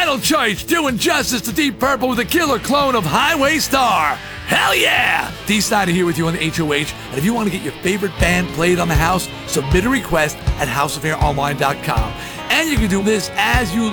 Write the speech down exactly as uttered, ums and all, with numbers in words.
Final choice, doing justice to Deep Purple with a killer clone of Highway Star. Hell yeah! D. Snyder here with you on the H O H, and if you want to get your favorite band played on the house, submit a request at house of air online dot com. And you can do this as you